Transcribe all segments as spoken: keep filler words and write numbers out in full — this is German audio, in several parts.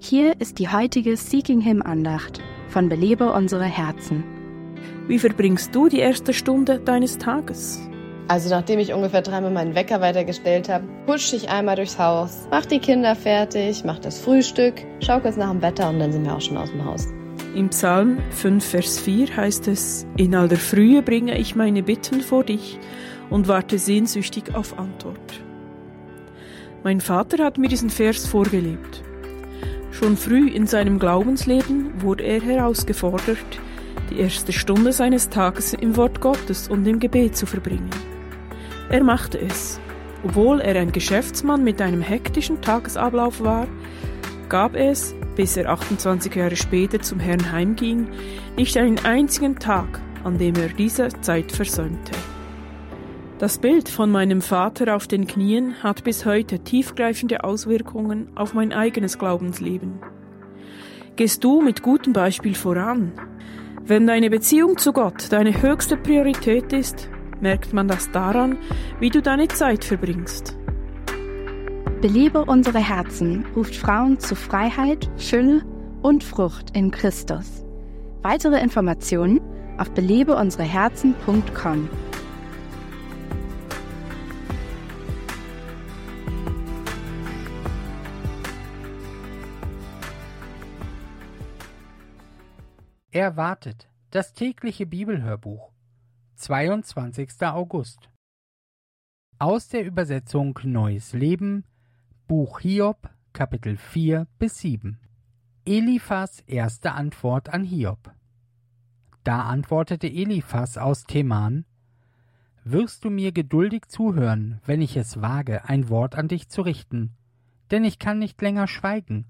Hier ist die heutige Seeking Him Andacht von Belebe unsere Herzen. Wie verbringst du die erste Stunde deines Tages? Also nachdem ich ungefähr dreimal meinen Wecker weitergestellt habe, husche ich einmal durchs Haus, mach die Kinder fertig, mach das Frühstück, schau kurz nach dem Wetter und dann sind wir auch schon aus dem Haus. Im Psalm fünf, Vers vier heißt es: In all der Frühe bringe ich meine Bitten vor dich und warte sehnsüchtig auf Antwort. Mein Vater hat mir diesen Vers vorgelebt. Schon früh in seinem Glaubensleben wurde er herausgefordert, die erste Stunde seines Tages im Wort Gottes und im Gebet zu verbringen. Er machte es. Obwohl er ein Geschäftsmann mit einem hektischen Tagesablauf war, gab es, bis er achtundzwanzig Jahre später zum Herrn heimging, nicht einen einzigen Tag, an dem er diese Zeit versäumte. Das Bild von meinem Vater auf den Knien hat bis heute tiefgreifende Auswirkungen auf mein eigenes Glaubensleben. Gehst du mit gutem Beispiel voran? Wenn deine Beziehung zu Gott deine höchste Priorität ist, merkt man das daran, wie du deine Zeit verbringst. Belebe unsere Herzen ruft Frauen zu Freiheit, Fülle und Frucht in Christus. Weitere Informationen auf belebe unsere herzen punkt com. Erwartet, das tägliche Bibelhörbuch, zweiundzwanzigster August. Aus der Übersetzung Neues Leben, Buch Hiob, Kapitel vier bis sieben. Eliphas erste Antwort an Hiob. Da antwortete Eliphas aus Teman: Wirst du mir geduldig zuhören, wenn ich es wage, ein Wort an dich zu richten? Denn ich kann nicht länger schweigen.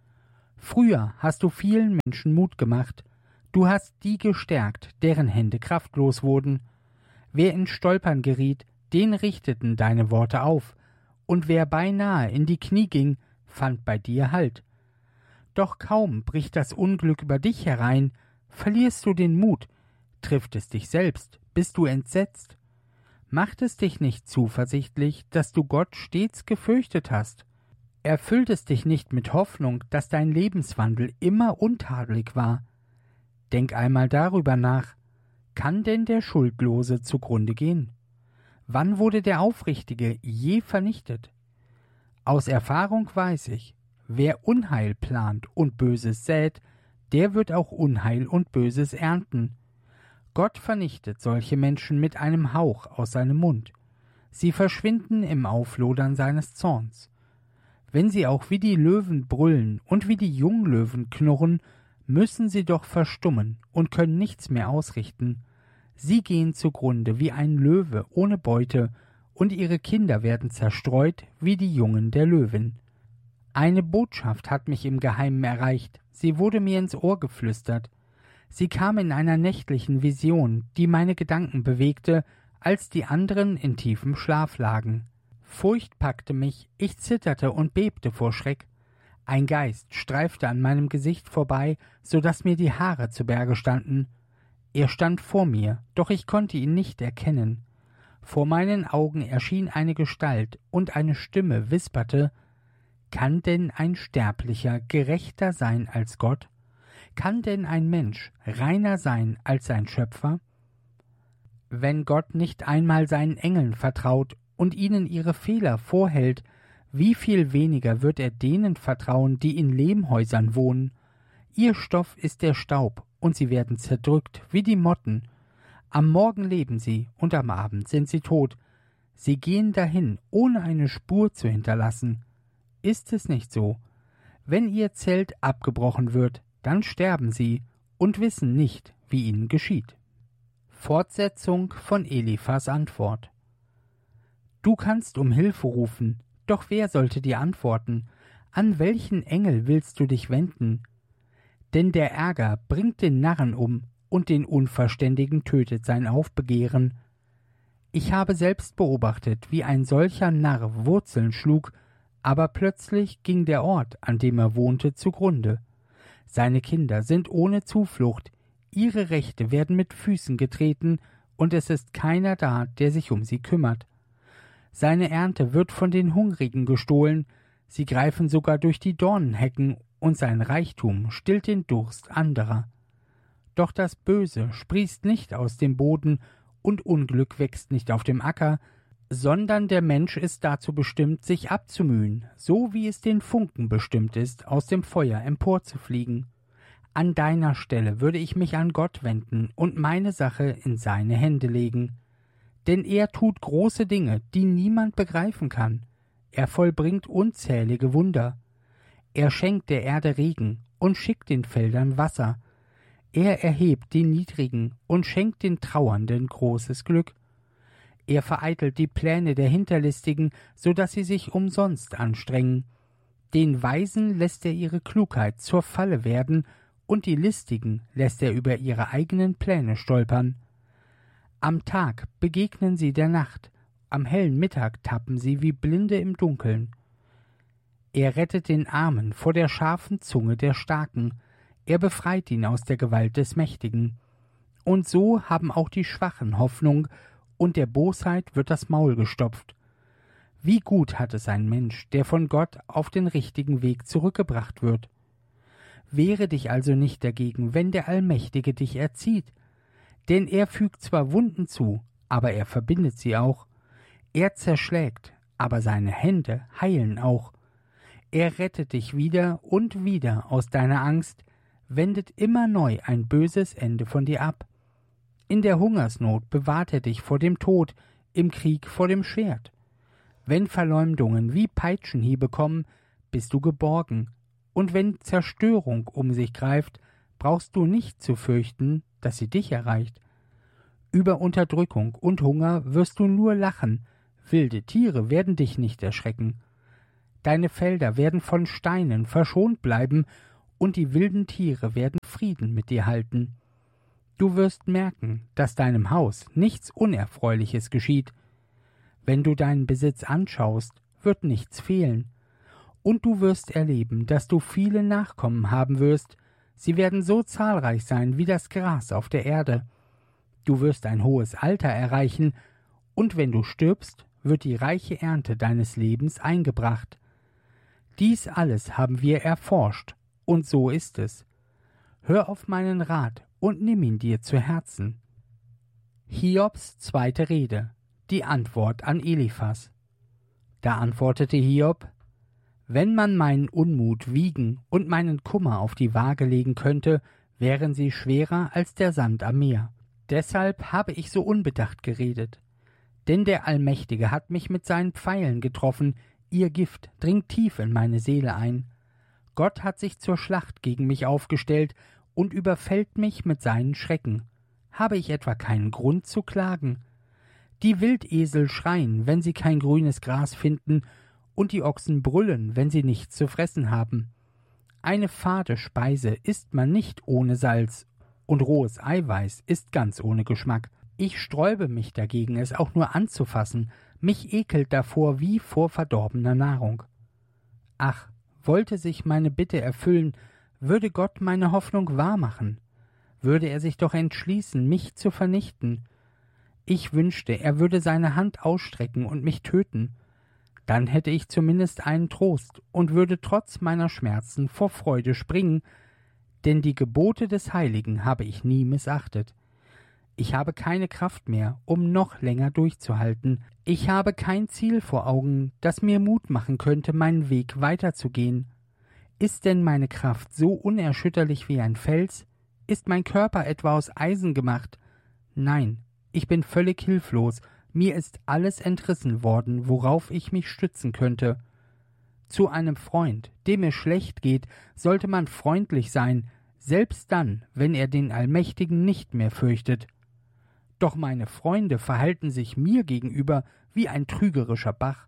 Früher hast du vielen Menschen Mut gemacht, du hast die gestärkt, deren Hände kraftlos wurden. Wer in Stolpern geriet, den richteten deine Worte auf, und wer beinahe in die Knie ging, fand bei dir Halt. Doch kaum bricht das Unglück über dich herein, verlierst du den Mut, trifft es dich selbst, bist du entsetzt. Macht es dich nicht zuversichtlich, dass du Gott stets gefürchtet hast? Erfüllt es dich nicht mit Hoffnung, dass dein Lebenswandel immer untadelig war? Denk einmal darüber nach: Kann denn der Schuldlose zugrunde gehen? Wann wurde der Aufrichtige je vernichtet? Aus Erfahrung weiß ich, wer Unheil plant und Böses sät, der wird auch Unheil und Böses ernten. Gott vernichtet solche Menschen mit einem Hauch aus seinem Mund. Sie verschwinden im Auflodern seines Zorns. Wenn sie auch wie die Löwen brüllen und wie die Junglöwen knurren, müssen sie doch verstummen und können nichts mehr ausrichten. Sie gehen zugrunde wie ein Löwe ohne Beute, und ihre Kinder werden zerstreut wie die Jungen der Löwin. Eine Botschaft hat mich im Geheimen erreicht, sie wurde mir ins Ohr geflüstert. Sie kam in einer nächtlichen Vision, die meine Gedanken bewegte, als die anderen in tiefem Schlaf lagen. Furcht packte mich, ich zitterte und bebte vor Schreck. Ein Geist streifte an meinem Gesicht vorbei, so daß mir die Haare zu Berge standen. Er stand vor mir, doch ich konnte ihn nicht erkennen. Vor meinen Augen erschien eine Gestalt, und eine Stimme wisperte: Kann denn ein Sterblicher gerechter sein als Gott? Kann denn ein Mensch reiner sein als sein Schöpfer? Wenn Gott nicht einmal seinen Engeln vertraut und ihnen ihre Fehler vorhält, wie viel weniger wird er denen vertrauen, die in Lehmhäusern wohnen? Ihr Stoff ist der Staub, und sie werden zerdrückt wie die Motten. Am Morgen leben sie, und am Abend sind sie tot. Sie gehen dahin, ohne eine Spur zu hinterlassen. Ist es nicht so? Wenn ihr Zelt abgebrochen wird, dann sterben sie und wissen nicht, wie ihnen geschieht. Fortsetzung von Eliphas Antwort. Du kannst um Hilfe rufen, doch wer sollte dir antworten? An welchen Engel willst du dich wenden? Denn der Ärger bringt den Narren um, und den Unverständigen tötet sein Aufbegehren. Ich habe selbst beobachtet, wie ein solcher Narr Wurzeln schlug, aber plötzlich ging der Ort, an dem er wohnte, zugrunde. Seine Kinder sind ohne Zuflucht, ihre Rechte werden mit Füßen getreten, und es ist keiner da, der sich um sie kümmert. Seine Ernte wird von den Hungrigen gestohlen, sie greifen sogar durch die Dornenhecken, und sein Reichtum stillt den Durst anderer. Doch das Böse sprießt nicht aus dem Boden, und Unglück wächst nicht auf dem Acker, sondern der Mensch ist dazu bestimmt, sich abzumühen, so wie es den Funken bestimmt ist, aus dem Feuer emporzufliegen. An deiner Stelle würde ich mich an Gott wenden und meine Sache in seine Hände legen. Denn er tut große Dinge, die niemand begreifen kann. Er vollbringt unzählige Wunder. Er schenkt der Erde Regen und schickt den Feldern Wasser. Er erhebt die Niedrigen und schenkt den Trauernden großes Glück. Er vereitelt die Pläne der Hinterlistigen, so dass sie sich umsonst anstrengen. Den Weisen lässt er ihre Klugheit zur Falle werden, und die Listigen lässt er über ihre eigenen Pläne stolpern. Am Tag begegnen sie der Nacht, am hellen Mittag tappen sie wie Blinde im Dunkeln. Er rettet den Armen vor der scharfen Zunge der Starken, er befreit ihn aus der Gewalt des Mächtigen. Und so haben auch die Schwachen Hoffnung, und der Bosheit wird das Maul gestopft. Wie gut hat es ein Mensch, der von Gott auf den richtigen Weg zurückgebracht wird. Wehre dich also nicht dagegen, wenn der Allmächtige dich erzieht. Denn er fügt zwar Wunden zu, aber er verbindet sie auch. Er zerschlägt, aber seine Hände heilen auch. Er rettet dich wieder und wieder aus deiner Angst, wendet immer neu ein böses Ende von dir ab. In der Hungersnot bewahrt er dich vor dem Tod, im Krieg vor dem Schwert. Wenn Verleumdungen wie Peitschenhiebe kommen, bist du geborgen, und wenn Zerstörung um sich greift, brauchst du nicht zu fürchten, dass sie dich erreicht. Über Unterdrückung und Hunger wirst du nur lachen, wilde Tiere werden dich nicht erschrecken. Deine Felder werden von Steinen verschont bleiben, und die wilden Tiere werden Frieden mit dir halten. Du wirst merken, dass deinem Haus nichts Unerfreuliches geschieht. Wenn du deinen Besitz anschaust, wird nichts fehlen. Und du wirst erleben, dass du viele Nachkommen haben wirst. Sie werden so zahlreich sein wie das Gras auf der Erde. Du wirst ein hohes Alter erreichen, und wenn du stirbst, wird die reiche Ernte deines Lebens eingebracht. Dies alles haben wir erforscht, und so ist es. Hör auf meinen Rat und nimm ihn dir zu Herzen. Hiobs zweite Rede, die Antwort an Eliphas. Da antwortete Hiob: Wenn man meinen Unmut wiegen und meinen Kummer auf die Waage legen könnte, wären sie schwerer als der Sand am Meer. Deshalb habe ich so unbedacht geredet. Denn der Allmächtige hat mich mit seinen Pfeilen getroffen, ihr Gift dringt tief in meine Seele ein. Gott hat sich zur Schlacht gegen mich aufgestellt und überfällt mich mit seinen Schrecken. Habe ich etwa keinen Grund zu klagen? Die Wildesel schreien, wenn sie kein grünes Gras finden, und die Ochsen brüllen, wenn sie nichts zu fressen haben. Eine fade Speise isst man nicht ohne Salz, und rohes Eiweiß ist ganz ohne Geschmack. Ich sträube mich dagegen, es auch nur anzufassen, mich ekelt davor wie vor verdorbener Nahrung. Ach, wollte sich meine Bitte erfüllen, würde Gott meine Hoffnung wahrmachen, würde er sich doch entschließen, mich zu vernichten. Ich wünschte, er würde seine Hand ausstrecken und mich töten. Dann hätte ich zumindest einen Trost und würde trotz meiner Schmerzen vor Freude springen, denn die Gebote des Heiligen habe ich nie missachtet. Ich habe keine Kraft mehr, um noch länger durchzuhalten. Ich habe kein Ziel vor Augen, das mir Mut machen könnte, meinen Weg weiterzugehen. Ist denn meine Kraft so unerschütterlich wie ein Fels? Ist mein Körper etwa aus Eisen gemacht? Nein, ich bin völlig hilflos. Mir ist alles entrissen worden, worauf ich mich stützen könnte. Zu einem Freund, dem es schlecht geht, sollte man freundlich sein, selbst dann, wenn er den Allmächtigen nicht mehr fürchtet. Doch meine Freunde verhalten sich mir gegenüber wie ein trügerischer Bach.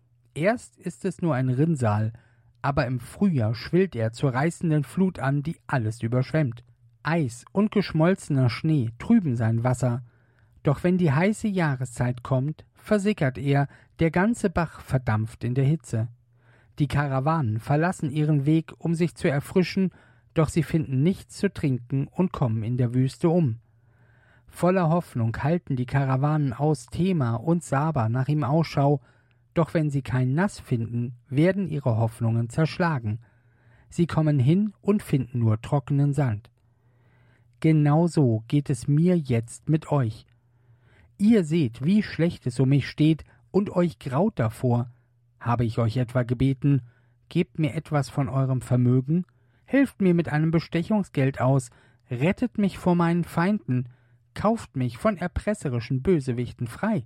Erst ist es nur ein Rinnsal, aber im Frühjahr schwillt er zur reißenden Flut an, die alles überschwemmt. Eis und geschmolzener Schnee trüben sein Wasser. Doch wenn die heiße Jahreszeit kommt, versickert er, der ganze Bach verdampft in der Hitze. Die Karawanen verlassen ihren Weg, um sich zu erfrischen, doch sie finden nichts zu trinken und kommen in der Wüste um. Voller Hoffnung halten die Karawanen aus Tema und Saba nach ihm Ausschau, doch wenn sie kein Nass finden, werden ihre Hoffnungen zerschlagen. Sie kommen hin und finden nur trockenen Sand. Genauso geht es mir jetzt mit euch. Ihr seht, wie schlecht es um mich steht, und euch graut davor. Habe ich euch etwa gebeten, gebt mir etwas von eurem Vermögen, helft mir mit einem Bestechungsgeld aus, rettet mich vor meinen Feinden, kauft mich von erpresserischen Bösewichten frei.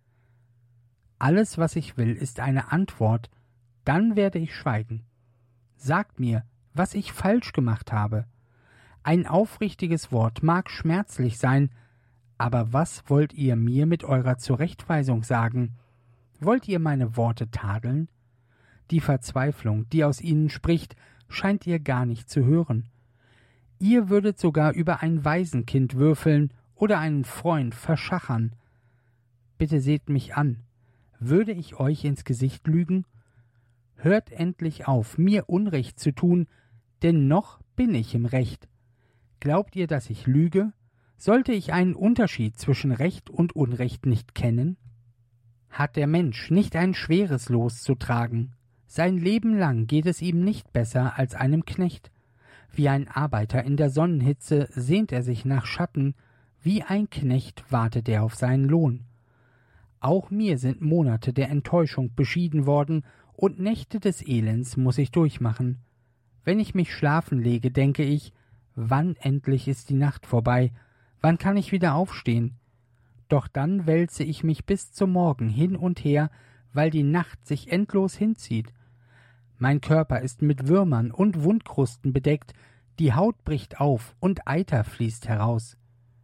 Alles, was ich will, ist eine Antwort, dann werde ich schweigen. Sagt mir, was ich falsch gemacht habe. Ein aufrichtiges Wort mag schmerzlich sein, aber was wollt ihr mir mit eurer Zurechtweisung sagen? Wollt ihr meine Worte tadeln? Die Verzweiflung, die aus ihnen spricht, scheint ihr gar nicht zu hören. Ihr würdet sogar über ein Waisenkind würfeln oder einen Freund verschachern. Bitte seht mich an. Würde ich euch ins Gesicht lügen? Hört endlich auf, mir Unrecht zu tun, denn noch bin ich im Recht. Glaubt ihr, dass ich lüge? Sollte ich einen Unterschied zwischen Recht und Unrecht nicht kennen? Hat der Mensch nicht ein schweres Los zu tragen? Sein Leben lang geht es ihm nicht besser als einem Knecht. Wie ein Arbeiter in der Sonnenhitze sehnt er sich nach Schatten, wie ein Knecht wartet er auf seinen Lohn. Auch mir sind Monate der Enttäuschung beschieden worden, und Nächte des Elends muß ich durchmachen. Wenn ich mich schlafen lege, denke ich, wann endlich ist die Nacht vorbei, wann kann ich wieder aufstehen? Doch dann wälze ich mich bis zum Morgen hin und her, weil die Nacht sich endlos hinzieht. Mein Körper ist mit Würmern und Wundkrusten bedeckt, die Haut bricht auf und Eiter fließt heraus.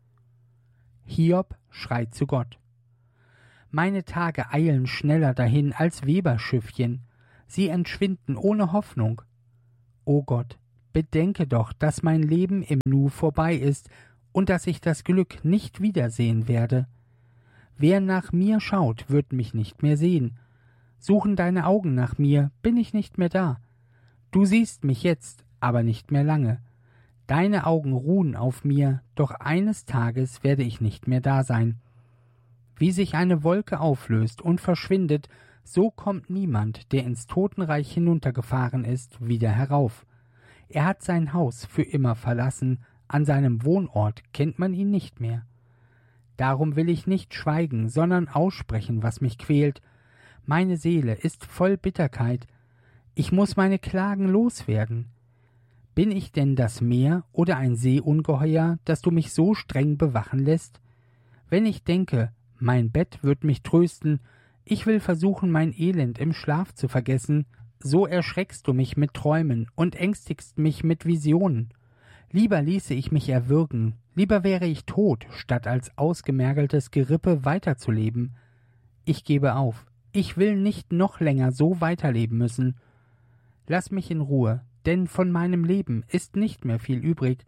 Hiob schreit zu Gott. Meine Tage eilen schneller dahin als Weberschiffchen, sie entschwinden ohne Hoffnung. O Gott, bedenke doch, dass mein Leben im Nu vorbei ist und dass ich das Glück nicht wiedersehen werde. Wer nach mir schaut, wird mich nicht mehr sehen. Suchen deine Augen nach mir, bin ich nicht mehr da. Du siehst mich jetzt, aber nicht mehr lange. Deine Augen ruhen auf mir, doch eines Tages werde ich nicht mehr da sein. Wie sich eine Wolke auflöst und verschwindet, so kommt niemand, der ins Totenreich hinuntergefahren ist, wieder herauf. Er hat sein Haus für immer verlassen, an seinem Wohnort kennt man ihn nicht mehr. Darum will ich nicht schweigen, sondern aussprechen, was mich quält. Meine Seele ist voll Bitterkeit. Ich muß meine Klagen loswerden. Bin ich denn das Meer oder ein Seeungeheuer, dass du mich so streng bewachen lässt? Wenn ich denke, mein Bett wird mich trösten, ich will versuchen, mein Elend im Schlaf zu vergessen, so erschreckst du mich mit Träumen und ängstigst mich mit Visionen. Lieber ließe ich mich erwürgen, lieber wäre ich tot, statt als ausgemergeltes Gerippe weiterzuleben. Ich gebe auf, ich will nicht noch länger so weiterleben müssen. Lass mich in Ruhe, denn von meinem Leben ist nicht mehr viel übrig.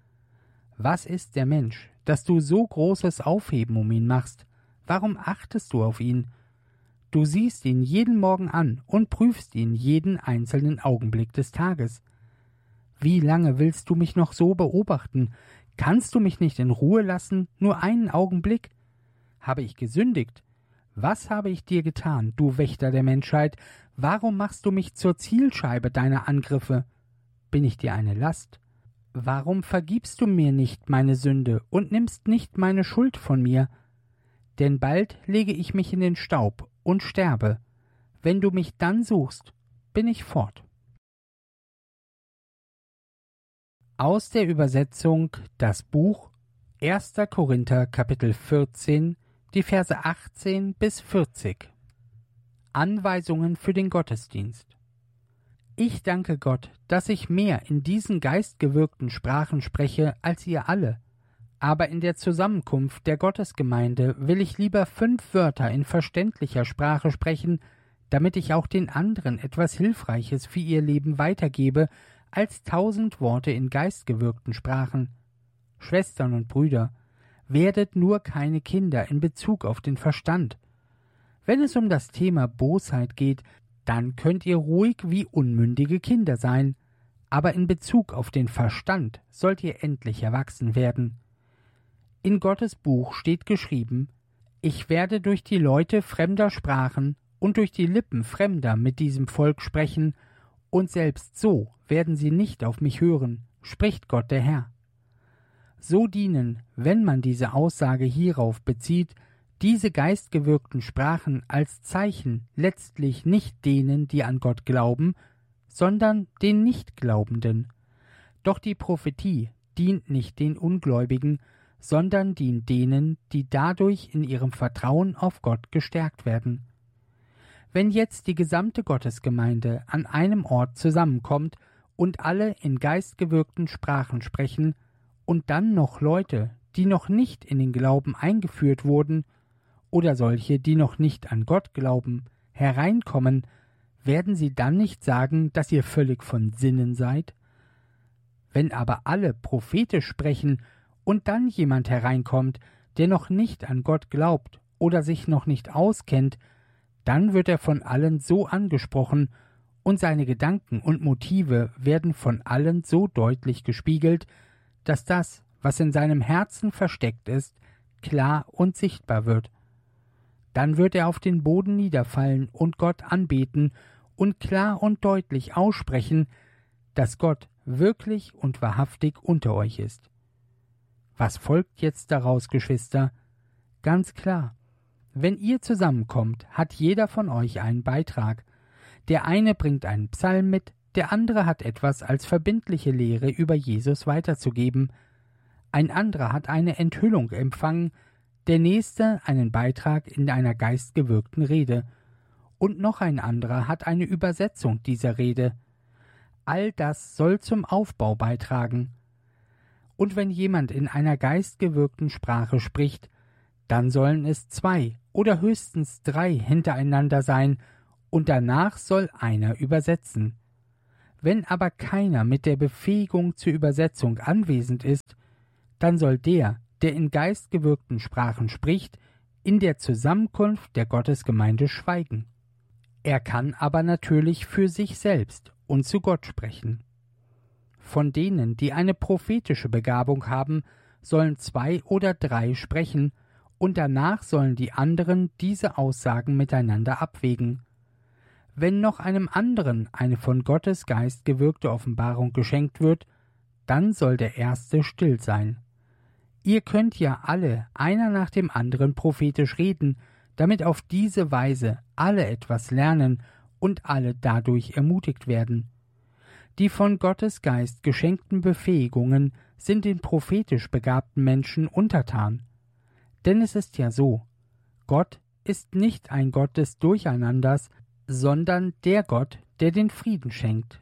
Was ist der Mensch, dass du so großes Aufheben um ihn machst? Warum achtest du auf ihn? Du siehst ihn jeden Morgen an und prüfst ihn jeden einzelnen Augenblick des Tages. Wie lange willst du mich noch so beobachten? Kannst du mich nicht in Ruhe lassen, nur einen Augenblick? Habe ich gesündigt? Was habe ich dir getan, du Wächter der Menschheit? Warum machst du mich zur Zielscheibe deiner Angriffe? Bin ich dir eine Last? Warum vergibst du mir nicht meine Sünde und nimmst nicht meine Schuld von mir? Denn bald lege ich mich in den Staub und sterbe. Wenn du mich dann suchst, bin ich fort. Aus der Übersetzung das Buch erster Korinther Kapitel vierzehn, die Verse achtzehn bis vierzig. Anweisungen für den Gottesdienst. Ich danke Gott, dass ich mehr in diesen geistgewirkten Sprachen spreche als ihr alle. Aber in der Zusammenkunft der Gottesgemeinde will ich lieber fünf Wörter in verständlicher Sprache sprechen, damit ich auch den anderen etwas Hilfreiches für ihr Leben weitergebe, als tausend Worte in geistgewirkten Sprachen. Schwestern und Brüder, werdet nur keine Kinder in Bezug auf den Verstand. Wenn es um das Thema Bosheit geht, dann könnt ihr ruhig wie unmündige Kinder sein, aber in Bezug auf den Verstand sollt ihr endlich erwachsen werden. In Gottes Buch steht geschrieben, ich werde durch die Leute fremder Sprachen und durch die Lippen Fremder mit diesem Volk sprechen, und selbst so werden sie nicht auf mich hören, spricht Gott der Herr. So dienen, wenn man diese Aussage hierauf bezieht, diese geistgewirkten Sprachen als Zeichen letztlich nicht denen, die an Gott glauben, sondern den Nichtglaubenden. Doch die Prophetie dient nicht den Ungläubigen, sondern dient denen, die dadurch in ihrem Vertrauen auf Gott gestärkt werden. Wenn jetzt die gesamte Gottesgemeinde an einem Ort zusammenkommt und alle in geistgewirkten Sprachen sprechen, und dann noch Leute, die noch nicht in den Glauben eingeführt wurden, oder solche, die noch nicht an Gott glauben, hereinkommen, werden sie dann nicht sagen, dass ihr völlig von Sinnen seid? Wenn aber alle prophetisch sprechen und dann jemand hereinkommt, der noch nicht an Gott glaubt oder sich noch nicht auskennt, dann wird er von allen so angesprochen und seine Gedanken und Motive werden von allen so deutlich gespiegelt, dass das, was in seinem Herzen versteckt ist, klar und sichtbar wird. Dann wird er auf den Boden niederfallen und Gott anbeten und klar und deutlich aussprechen, dass Gott wirklich und wahrhaftig unter euch ist. Was folgt jetzt daraus, Geschwister? Ganz klar. Wenn ihr zusammenkommt, hat jeder von euch einen Beitrag. Der eine bringt einen Psalm mit, der andere hat etwas als verbindliche Lehre über Jesus weiterzugeben, ein anderer hat eine Enthüllung empfangen, der nächste einen Beitrag in einer geistgewirkten Rede, und noch ein anderer hat eine Übersetzung dieser Rede. All das soll zum Aufbau beitragen. Und wenn jemand in einer geistgewirkten Sprache spricht, dann sollen es zwei oder höchstens drei hintereinander sein, und danach soll einer übersetzen. Wenn aber keiner mit der Befähigung zur Übersetzung anwesend ist, dann soll der, der in geistgewirkten Sprachen spricht, in der Zusammenkunft der Gottesgemeinde schweigen. Er kann aber natürlich für sich selbst und zu Gott sprechen. Von denen, die eine prophetische Begabung haben, sollen zwei oder drei sprechen, und danach sollen die anderen diese Aussagen miteinander abwägen. Wenn noch einem anderen eine von Gottes Geist gewirkte Offenbarung geschenkt wird, dann soll der Erste still sein. Ihr könnt ja alle einer nach dem anderen prophetisch reden, damit auf diese Weise alle etwas lernen und alle dadurch ermutigt werden. Die von Gottes Geist geschenkten Befähigungen sind den prophetisch begabten Menschen untertan. Denn es ist ja so, Gott ist nicht ein Gott des Durcheinanders, sondern der Gott, der den Frieden schenkt.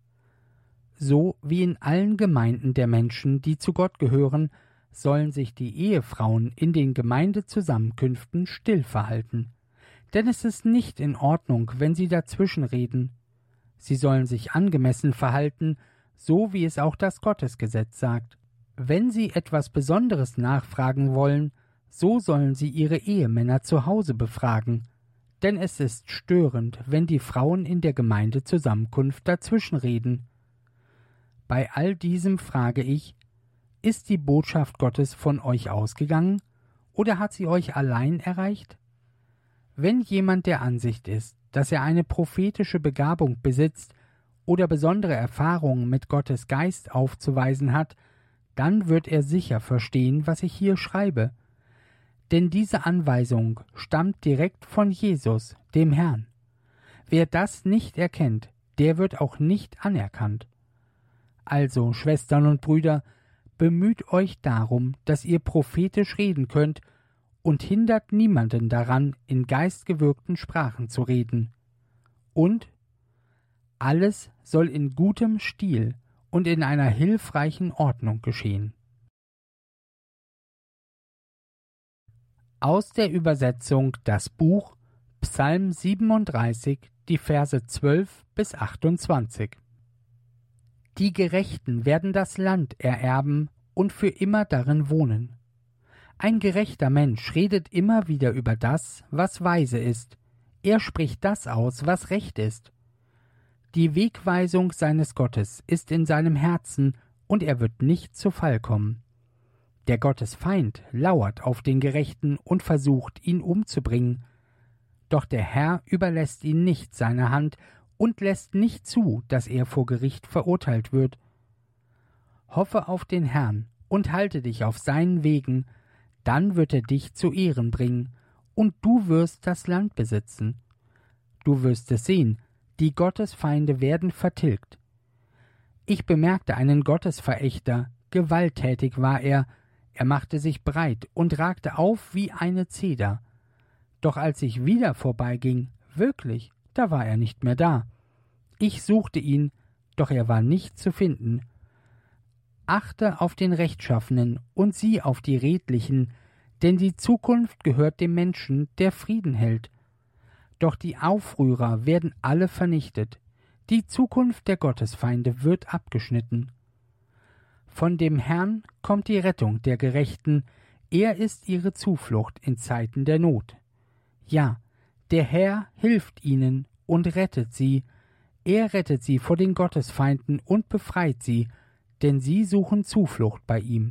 So wie in allen Gemeinden der Menschen, die zu Gott gehören, sollen sich die Ehefrauen in den Gemeindezusammenkünften still verhalten. Denn es ist nicht in Ordnung, wenn sie dazwischenreden. Sie sollen sich angemessen verhalten, so wie es auch das Gottesgesetz sagt. Wenn sie etwas Besonderes nachfragen wollen, so sollen sie ihre Ehemänner zu Hause befragen. Denn es ist störend, wenn die Frauen in der Gemeindezusammenkunft dazwischenreden. Bei all diesem frage ich, ist die Botschaft Gottes von euch ausgegangen, oder hat sie euch allein erreicht? Wenn jemand der Ansicht ist, dass er eine prophetische Begabung besitzt oder besondere Erfahrungen mit Gottes Geist aufzuweisen hat, dann wird er sicher verstehen, was ich hier schreibe. Denn diese Anweisung stammt direkt von Jesus, dem Herrn. Wer das nicht erkennt, der wird auch nicht anerkannt. Also, Schwestern und Brüder, bemüht euch darum, dass ihr prophetisch reden könnt, und hindert niemanden daran, in geistgewirkten Sprachen zu reden. Und alles soll in gutem Stil und in einer hilfreichen Ordnung geschehen. Aus der Übersetzung das Buch Psalm siebenunddreißig, die Verse zwölf bis achtundzwanzig. Die Gerechten werden das Land ererben und für immer darin wohnen. Ein gerechter Mensch redet immer wieder über das, was weise ist. Er spricht das aus, was recht ist. Die Wegweisung seines Gottes ist in seinem Herzen, und er wird nicht zu Fall kommen. Der Gottesfeind lauert auf den Gerechten und versucht, ihn umzubringen. Doch der Herr überlässt ihn nicht seiner Hand, und lässt nicht zu, dass er vor Gericht verurteilt wird. Hoffe auf den Herrn und halte dich auf seinen Wegen, dann wird er dich zu Ehren bringen, und du wirst das Land besitzen. Du wirst es sehen, die Gottesfeinde werden vertilgt. Ich bemerkte einen Gottesverächter, gewalttätig war er, er machte sich breit und ragte auf wie eine Zeder. Doch als ich wieder vorbeiging, wirklich, da war er nicht mehr da. Ich suchte ihn, doch er war nicht zu finden. Achte auf den Rechtschaffenen und sieh auf die Redlichen, denn die Zukunft gehört dem Menschen, der Frieden hält. Doch die Aufrührer werden alle vernichtet, die Zukunft der Gottesfeinde wird abgeschnitten. Von dem Herrn kommt die Rettung der Gerechten, er ist ihre Zuflucht in Zeiten der Not. Ja, der Herr hilft ihnen und rettet sie, er rettet sie vor den Gottesfeinden und befreit sie, denn sie suchen Zuflucht bei ihm.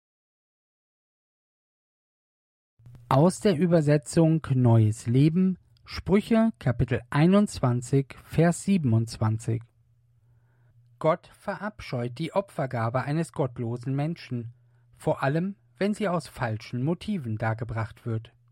Aus der Übersetzung Neues Leben, Sprüche Kapitel einundzwanzig, Vers siebenundzwanzig. Gott verabscheut die Opfergabe eines gottlosen Menschen, vor allem wenn sie aus falschen Motiven dargebracht wird.